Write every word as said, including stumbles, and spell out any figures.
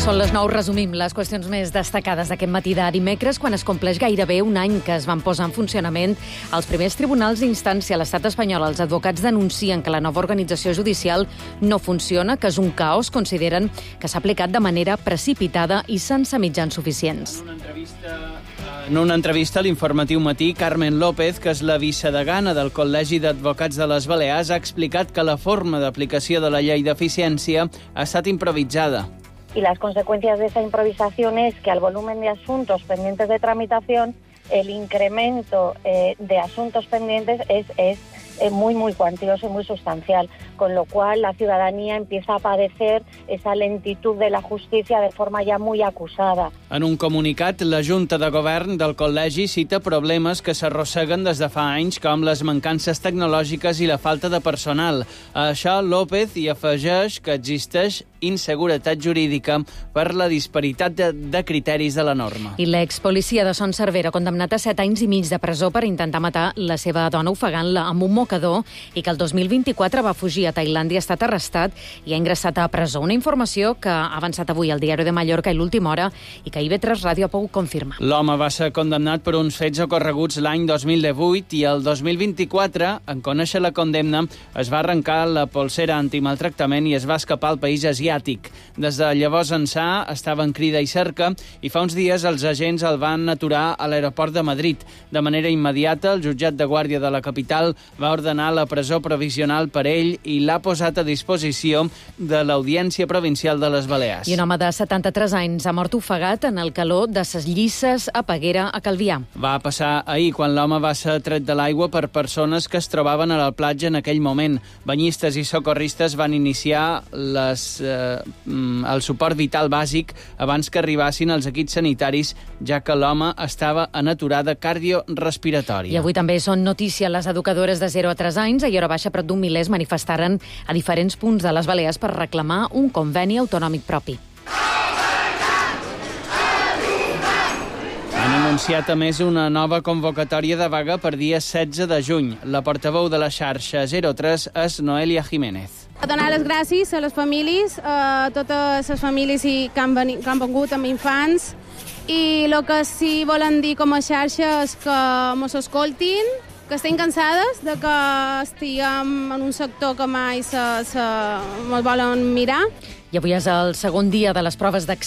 Són les nou, resumim les qüestions més destacades d'aquest matí de dimecres, quan es compleix gairebé un any que es van posar en funcionament els primers tribunals d'instància a l'estat espanyol. Els advocats denuncien que la nova organització judicial no funciona, que és un caos, consideren que s'ha aplicat de manera precipitada i sense mitjans suficients. En una entrevista, en una entrevista a l'Informatiu Matí, Carmen López, que és la vicedegana del Col·legi d'Advocats de les Balears, ha explicat que la forma d'aplicació de la llei d'eficiència ha estat improvisada. Y las consecuencias de esa improvisación es que al volumen de asuntos pendientes de tramitación, el incremento eh, de asuntos pendientes es, es eh, muy, muy cuantioso y muy sustancial, con lo cual la ciudadanía empieza a padecer esa lentitud de la justicia de forma ya muy acusada. En un comunicat, la Junta de Govern del Col·legi cita problemes que s'arrosseguen des de fa anys, com les mancances tecnològiques i la falta de personal. A això, López hi afegeix que existeix inseguretat jurídica per la disparitat de, de criteris de la norma. I l'expolicia de Son Servera, condemnat a set anys i mig de presó per intentar matar la seva dona ofegant-la amb un mocador, i que el dos mil vint-i-quatre va fugir a Tailàndia, ha estat arrestat i ha ingressat a presó. Una informació que ha avançat avui al Diari de Mallorca i l'Última Hora i que I V tres Ràdio ha pogut confirmar. L'home va ser condemnat per uns fets ocorreguts l'any dos mil divuit i el dos mil vint-i-quatre, en conèixer la condemna, es va arrencar la polsera antimaltractament i es va escapar al país asiàtic. Des de llavors ençà estava en crida i cerca i fa uns dies els agents el van aturar a l'aeroport de Madrid. De manera immediata, el jutjat de guàrdia de la capital va ordenar la presó provisional per ell i l'ha posat a disposició de l'Audiència Provincial de les Balears. I un home de setanta-tres anys ha mort ofegat en el calor de ses Llisses a Peguera, a Calvià. Va passar ahir, quan l'home va ser tret de l'aigua per persones que es trobaven a la platja en aquell moment. Banyistes i socorristes van iniciar les, eh, el suport vital bàsic abans que arribassin els equips sanitaris, ja que l'home estava en aturada cardiorespiratòria. I avui també són notícia les educadores de zero a tres anys. A Iora Baixa, prop d'un miler es manifestaren a diferents punts de les Balears per reclamar un conveni autonòmic propi. Han anunciat a més una nova convocatòria de vaga per dia setze de juny. La portaveu de la xarxa zero tres és Noelia Jiménez. Donar les gràcies a les famílies, a totes les famílies que han, venit, que han vengut amb infants, i el que sí volen dir com a xarxa és que ens escoltin, que estem cansades de que estiguem en un sector que mai se, se, ens volen mirar. I avui és el segon dia de les proves d'accés